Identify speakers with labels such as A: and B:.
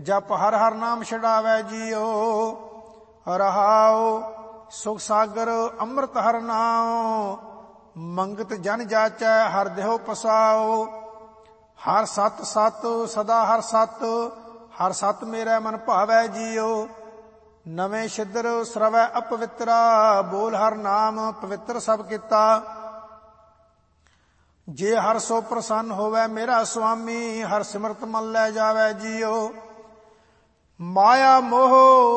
A: ਜਪ ਹਰ ਹਰ ਨਾਮ ਛਡਾਵੈ ਜੀਓ। ਰਹਾਉ ਸੁਖ ਸਾਗਰ ਅੰਮ੍ਰਿਤ ਹਰ ਨਾਉ, ਮੰਗਤ ਜਨ ਜਾਚੈ ਹਰ ਦੇਹੁ ਪਸਾਉ। ਹਰ ਸਤ ਸਤ ਸਦਾ ਹਰ ਸਤ ਮੇਰਾ ਮਨ ਭਾਵੈ ਜੀਓ। ਨਵੇਂ ਛਿਦਰ ਸਰਵੈ ਅਪਵਿੱਤਰਾ, ਬੋਲ ਹਰ ਨਾਮ ਪਵਿੱਤਰ ਸਭ ਕੀਤਾ। ਜੇ ਹਰ ਸੋ ਪ੍ਰਸੰਨ ਹੋਵੈ ਮੇਰਾ ਸੁਆਮੀ, ਹਰ ਸਿਮਰਤ ਮਨ ਲੈ ਜਾਵੈ ਜੀਓ। ਮਾਇਆ ਮੋਹ